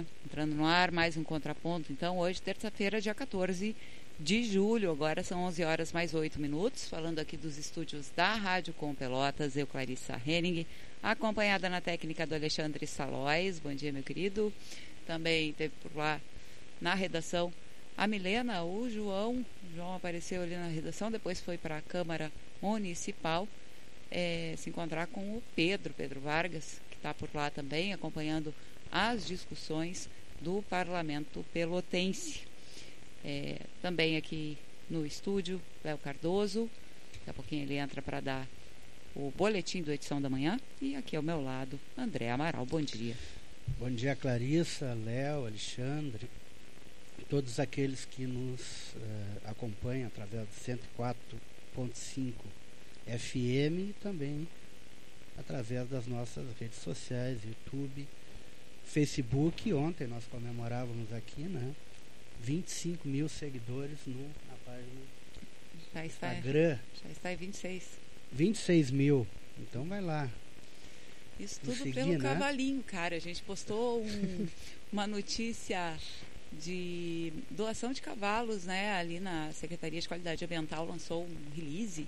dia, entrando no ar, mais um Contraponto. Então, hoje, terça-feira, dia 14 de julho, agora são 11 horas mais 8 minutos, falando aqui dos estúdios da Rádio Com Pelotas, eu, Clarissa Henning, acompanhada na técnica do Alexandre Salóis. Bom dia, meu querido. Também teve por lá na redação a Milena, o João apareceu ali na redação, depois foi para a Câmara Municipal se encontrar com o Pedro Vargas, que está por lá também, acompanhando as discussões do Parlamento Pelotense. Também aqui no estúdio, Léo Cardoso, daqui a pouquinho ele entra para dar o boletim do Edição da Manhã, e aqui ao meu lado, André Amaral. Bom dia. Bom dia, Clarissa, Léo, Alexandre, todos aqueles que nos acompanham através do 104.5 FM e também através das nossas redes sociais, YouTube, Facebook. Ontem nós comemorávamos aqui, né, 25 mil seguidores na página Instagram. Já está em 26 mil, então vai lá. Isso tudo seguir, pelo cavalinho, cara. A gente postou uma notícia de doação de cavalos, né? Ali na Secretaria de Qualidade Ambiental lançou um release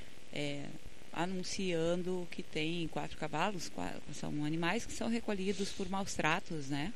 anunciando que tem 4 cavalos, são animais que são recolhidos por maus tratos, né?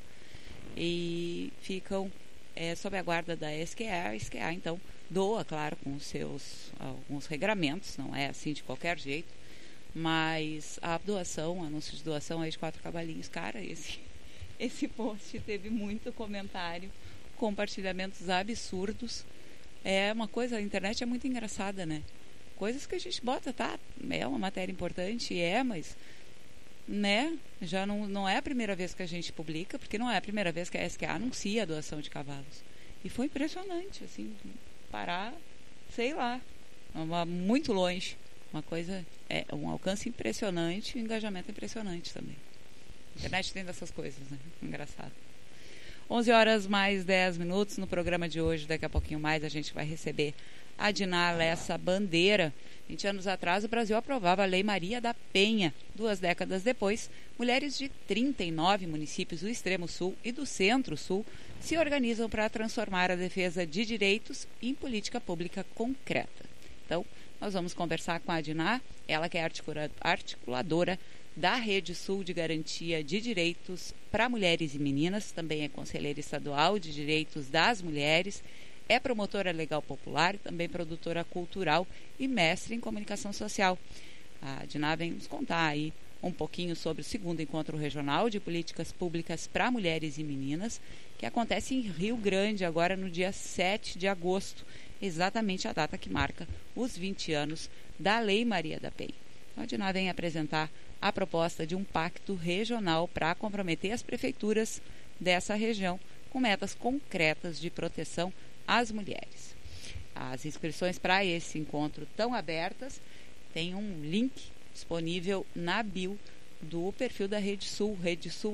E ficam sob a guarda da SQA. A SQA, então, doa, claro, com alguns regramentos, não é assim de qualquer jeito, mas a doação, o anúncio de doação aí de 4 cavalinhos, cara, esse post teve muito comentário, compartilhamentos absurdos. É uma coisa, a internet é muito engraçada, né? Coisas que a gente bota, tá? É uma matéria importante, mas, né? Já não é a primeira vez que a gente publica, porque não é a primeira vez que a SQA anuncia a doação de cavalos. E foi impressionante, assim, parar, sei lá, muito longe. Uma coisa, um alcance impressionante, um engajamento impressionante também. A internet tem dessas coisas, né? Engraçado. 11 horas mais 10 minutos no programa de hoje. Daqui a pouquinho mais a gente vai receber a Diná Lessa Bandeira. 20 anos atrás o Brasil aprovava a Lei Maria da Penha. 2 décadas depois, mulheres de 39 municípios do Extremo Sul e do Centro-Sul se organizam para transformar a defesa de direitos em política pública concreta. Então, nós vamos conversar com a Diná, ela que é articuladora da Rede Sul de Garantia de Direitos para Mulheres e Meninas, também é conselheira estadual de Direitos das Mulheres, é promotora legal popular, também produtora cultural e mestre em comunicação social. A Diná vem nos contar aí um pouquinho sobre o 2º Encontro Regional de Políticas Públicas para Mulheres e Meninas, que acontece em Rio Grande agora no dia 7 de agosto, exatamente a data que marca os 20 anos da Lei Maria da Penha. A Diná vem apresentar a proposta de um pacto regional para comprometer as prefeituras dessa região com metas concretas de proteção às mulheres. As inscrições para esse encontro estão abertas, tem um link disponível na bio do perfil da Rede Sul, Rede Sul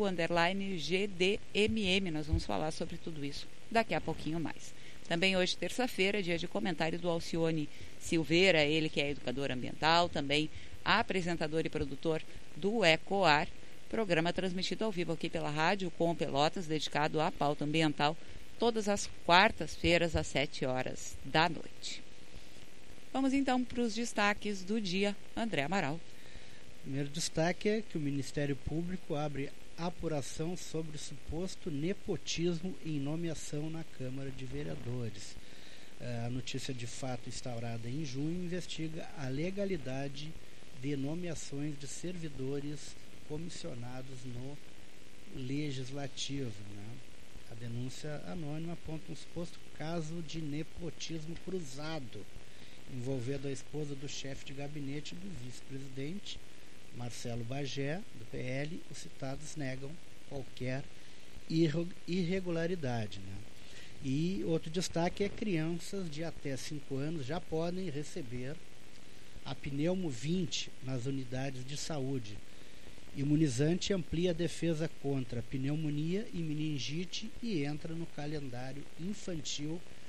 _GDMM. Nós vamos falar sobre tudo isso daqui a pouquinho mais. Também hoje, terça-feira, dia de comentário do Alcione Silveira, ele que é educador ambiental, também apresentador e produtor do EcoAr, programa transmitido ao vivo aqui pela Rádio Com Pelotas, dedicado à pauta ambiental, todas as quartas-feiras às 7 horas da noite. Vamos então para os destaques do dia. André Amaral. O primeiro destaque é que o Ministério Público abre apuração sobre o suposto nepotismo em nomeação na Câmara de Vereadores. A notícia de fato instaurada em junho investiga a legalidade de nomeações de servidores comissionados no Legislativo, né? A denúncia anônima aponta um suposto caso de nepotismo cruzado envolvendo a esposa do chefe de gabinete do vice-presidente Marcelo Bagé, do PL. Os citados negam qualquer irregularidade, né? E outro destaque é que crianças de até 5 anos já podem receber a Pneumo 20 nas unidades de saúde. Imunizante amplia a defesa contra pneumonia e meningite e entra no calendário infantil